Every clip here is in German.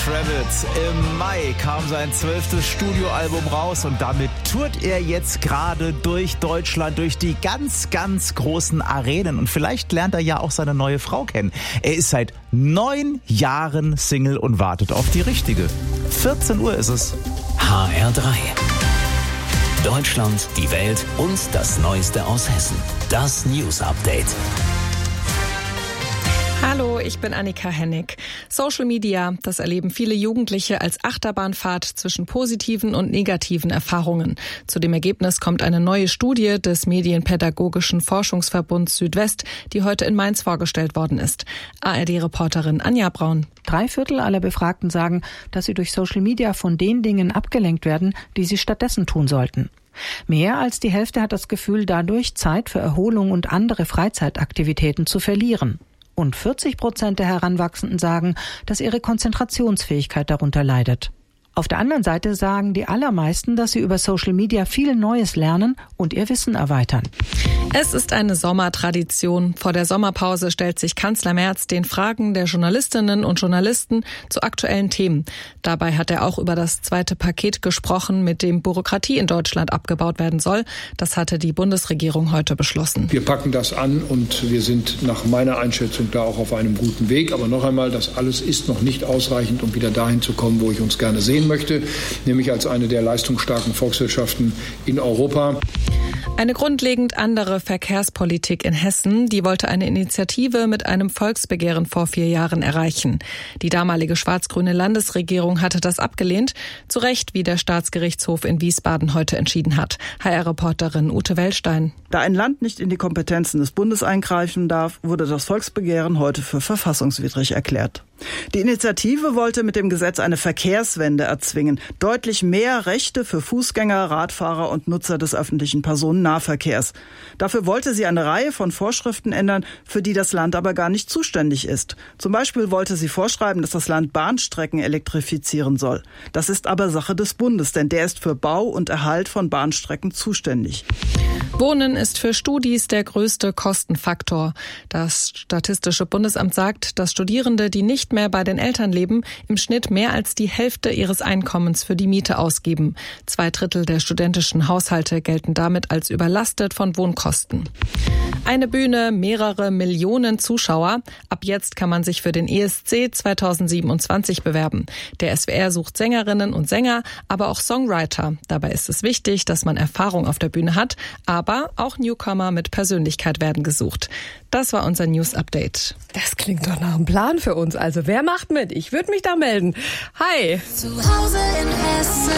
Kravitz. Im Mai kam sein 12. Studioalbum raus und damit tourt er jetzt gerade durch Deutschland, durch die ganz, ganz großen Arenen. Und vielleicht lernt er ja auch seine neue Frau kennen. Er ist seit 9 Jahren Single und wartet auf die richtige. 14 Uhr ist es. HR3. Deutschland, die Welt und das Neueste aus Hessen. Das News Update. Hallo, ich bin Annika Hennig. Social Media, das erleben viele Jugendliche als Achterbahnfahrt zwischen positiven und negativen Erfahrungen. Zu dem Ergebnis kommt eine neue Studie des Medienpädagogischen Forschungsverbunds Südwest, die heute in Mainz vorgestellt worden ist. ARD-Reporterin Anja Braun. 3/4 aller Befragten sagen, dass sie durch Social Media von den Dingen abgelenkt werden, die sie stattdessen tun sollten. Mehr als die Hälfte hat das Gefühl, dadurch Zeit für Erholung und andere Freizeitaktivitäten zu verlieren. Und 40% der Heranwachsenden sagen, dass ihre Konzentrationsfähigkeit darunter leidet. Auf der anderen Seite sagen die allermeisten, dass sie über Social Media viel Neues lernen und ihr Wissen erweitern. Es ist eine Sommertradition. Vor der Sommerpause stellt sich Kanzler Merz den Fragen der Journalistinnen und Journalisten zu aktuellen Themen. Dabei hat er auch über das zweite Paket gesprochen, mit dem Bürokratie in Deutschland abgebaut werden soll. Das hatte die Bundesregierung heute beschlossen. Wir packen das an und wir sind nach meiner Einschätzung da auch auf einem guten Weg. Aber noch einmal, das alles ist noch nicht ausreichend, um wieder dahin zu kommen, wo ich uns gerne sehen möchte, nämlich als eine der leistungsstarken Volkswirtschaften in Europa. Eine grundlegend andere Verkehrspolitik in Hessen, die wollte eine Initiative mit einem Volksbegehren vor 4 Jahren erreichen. Die damalige schwarz-grüne Landesregierung hatte das abgelehnt, zu Recht, wie der Staatsgerichtshof in Wiesbaden heute entschieden hat. HR-Reporterin Ute Wellstein. Da ein Land nicht in die Kompetenzen des Bundes eingreifen darf, wurde das Volksbegehren heute für verfassungswidrig erklärt. Die Initiative wollte mit dem Gesetz eine Verkehrswende erzwingen. Deutlich mehr Rechte für Fußgänger, Radfahrer und Nutzer des öffentlichen Personennahverkehrs. Dafür wollte sie eine Reihe von Vorschriften ändern, für die das Land aber gar nicht zuständig ist. Zum Beispiel wollte sie vorschreiben, dass das Land Bahnstrecken elektrifizieren soll. Das ist aber Sache des Bundes, denn der ist für Bau und Erhalt von Bahnstrecken zuständig. Wohnen ist für Studis der größte Kostenfaktor. Das Statistische Bundesamt sagt, dass Studierende, die nicht mehr bei den Eltern leben, im Schnitt mehr als die Hälfte ihres Einkommens für die Miete ausgeben. 2/3 der studentischen Haushalte gelten damit als überlastet von Wohnkosten. Eine Bühne, mehrere Millionen Zuschauer. Ab jetzt kann man sich für den ESC 2027 bewerben. Der SWR sucht Sängerinnen und Sänger, aber auch Songwriter. Dabei ist es wichtig, dass man Erfahrung auf der Bühne hat, aber auch Newcomer mit Persönlichkeit werden gesucht. Das war unser News-Update. Das klingt doch nach einem Plan für uns. Also wer macht mit? Ich würde mich da melden. Hi. Zu Hause in Hessen.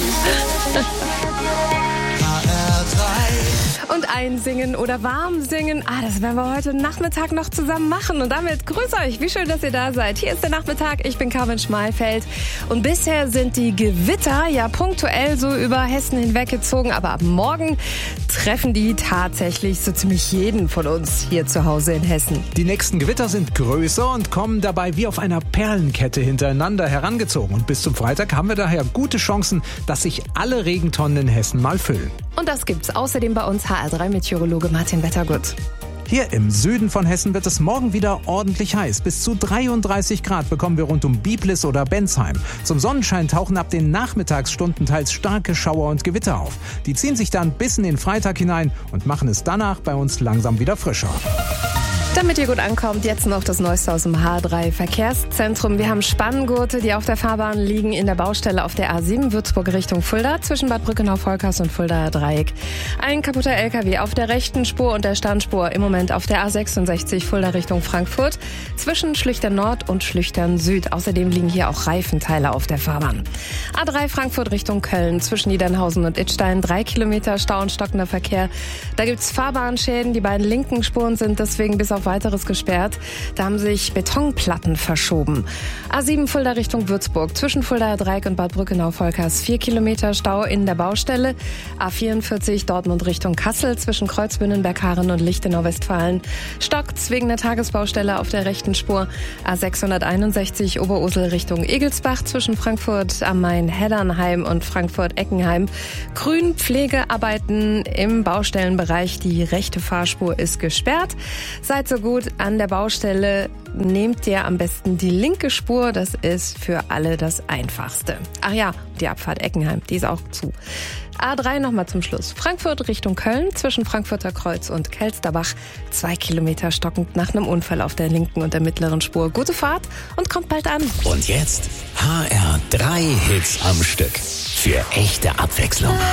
Und einsingen oder warm singen, das werden wir heute Nachmittag noch zusammen machen. Und damit grüß euch, wie schön, dass ihr da seid. Hier ist der Nachmittag, ich bin Carmen Schmalfeld. Und bisher sind die Gewitter ja punktuell so über Hessen hinweggezogen. Aber ab morgen treffen die tatsächlich so ziemlich jeden von uns hier zu Hause in Hessen. Die nächsten Gewitter sind größer und kommen dabei wie auf einer Perlenkette hintereinander herangezogen. Und bis zum Freitag haben wir daher gute Chancen, dass sich alle Regentonnen in Hessen mal füllen. Und das gibt's außerdem bei uns HR3-Meteorologe Martin Wettergut. Hier im Süden von Hessen wird es morgen wieder ordentlich heiß. Bis zu 33 Grad bekommen wir rund um Biblis oder Bensheim. Zum Sonnenschein tauchen ab den Nachmittagsstunden teils starke Schauer und Gewitter auf. Die ziehen sich dann bis in den Freitag hinein und machen es danach bei uns langsam wieder frischer. Damit ihr gut ankommt, jetzt noch das Neueste aus dem H3 Verkehrszentrum. Wir haben Spanngurte, die auf der Fahrbahn liegen in der Baustelle auf der A7 Würzburg Richtung Fulda zwischen Bad Brückenau-Volkers und Fuldaer Dreieck. Ein kaputter LKW auf der rechten Spur und der Standspur im Moment auf der A66 Fulda Richtung Frankfurt zwischen Schlüchtern Nord und Schlüchtern Süd. Außerdem liegen hier auch Reifenteile auf der Fahrbahn. A3 Frankfurt Richtung Köln zwischen Niedernhausen und Idstein 3 Kilometer Stau und stockender Verkehr. Da gibt's Fahrbahnschäden. Die beiden linken Spuren sind deswegen bis auf weiteres gesperrt. Da haben sich Betonplatten verschoben. A7 Fulda Richtung Würzburg zwischen Fuldaer Dreieck und Bad Brückenau-Volkers 4 Kilometer Stau in der Baustelle. A44 Dortmund Richtung Kassel zwischen Kreuzbünden, Berghaaren und Lichtenau-Westfalen. Stockt's wegen der Tagesbaustelle auf der rechten Spur. A661 Oberursel Richtung Egelsbach zwischen Frankfurt am Main, Heddernheim und Frankfurt-Eckenheim. Grünpflegearbeiten im Baustellenbereich. Die rechte Fahrspur ist gesperrt. Seit so gut. An der Baustelle nehmt ihr am besten die linke Spur. Das ist für alle das Einfachste. Ach ja, die Abfahrt Eckenheim, die ist auch zu. A3 nochmal zum Schluss. Frankfurt Richtung Köln zwischen Frankfurter Kreuz und Kelsterbach. 2 Kilometer stockend nach einem Unfall auf der linken und der mittleren Spur. Gute Fahrt und kommt bald an. Und jetzt HR3 Hits am Stück. Für echte Abwechslung.